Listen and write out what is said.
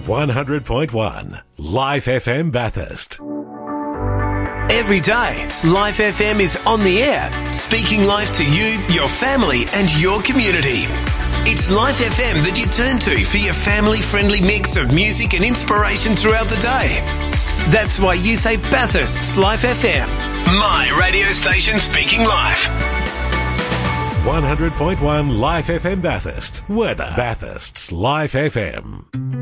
100.1 Life FM Bathurst. Every day, Life FM is on the air, speaking life to you, your family and your community. It's Life FM that you turn to for your family-friendly mix of music and inspiration throughout the day. That's why you say Bathurst's Life FM, my radio station speaking life. 100.1 Life FM Bathurst. Weather. Bathurst's Life FM.